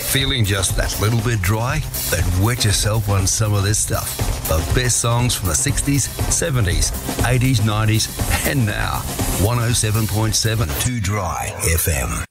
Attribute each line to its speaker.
Speaker 1: Feeling just that little bit dry? Then wet yourself on some of this stuff. The best songs from the 60s, 70s, 80s, 90s, and now. 107.7 Too Dry FM.